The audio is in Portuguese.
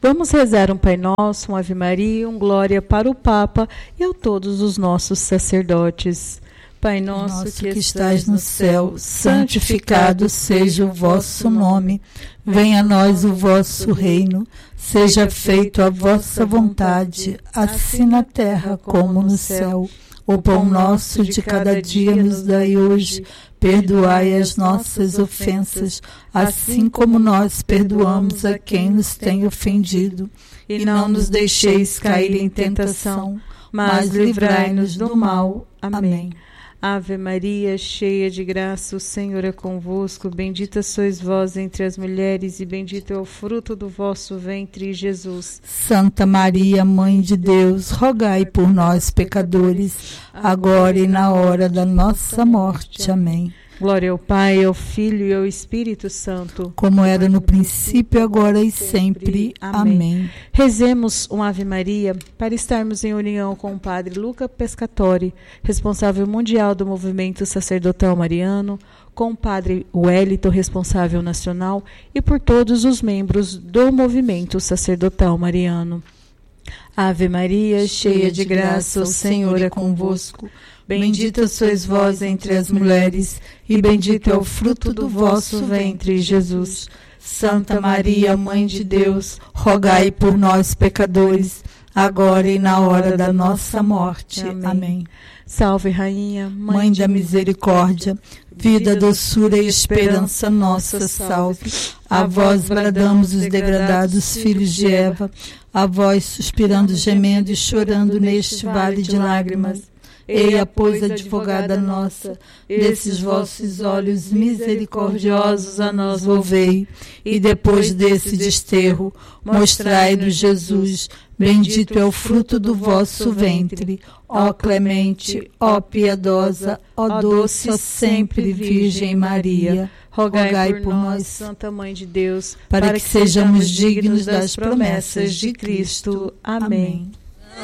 Vamos rezar um Pai Nosso, um Ave Maria, um Glória para o Papa e a todos os nossos sacerdotes. Pai nosso que estais no céu, santificado seja o vosso nome. Venha a nós o vosso reino. Seja feito a vossa vontade, assim na terra como no céu. O pão nosso de cada dia nos dai hoje. Perdoai as nossas ofensas, assim como nós perdoamos a quem nos tem ofendido. E não nos deixeis cair em tentação, mas livrai-nos do mal. Amém. Ave Maria, cheia de graça, o Senhor é convosco. Bendita sois vós entre as mulheres, e bendito é o fruto do vosso ventre, Jesus. Santa Maria, Mãe de Deus, rogai por nós, pecadores, agora e na hora da nossa morte. Amém. Glória ao Pai, ao Filho e ao Espírito Santo, como era no princípio, agora e sempre. Amém. Rezemos um Ave Maria para estarmos em união com o Padre Luca Pescatori, responsável mundial do movimento sacerdotal mariano, com o Padre Wellington, responsável nacional, e por todos os membros do movimento sacerdotal mariano. Ave Maria, cheia de graça, o Senhor é convosco. Bendita sois vós entre as mulheres, e bendito é o fruto do vosso ventre, Jesus. Santa Maria, Mãe de Deus, rogai por nós, pecadores, agora e na hora da nossa morte. Amém. Salve, Rainha, Mãe da misericórdia, vida, doçura e esperança nossa, salve. A vós bradamos os degradados filhos de Eva, a vós suspirando, gemendo e chorando neste vale de lágrimas. Eia, pois, advogada nossa, desses vossos olhos misericordiosos a nós volvei, e depois desse desterro, mostrai-nos Jesus, bendito é o fruto do vosso ventre. Ó clemente, ó piedosa, ó doce, ó sempre Virgem Maria, rogai por nós, Santa Mãe de Deus, para que sejamos dignos das promessas de Cristo. Amém.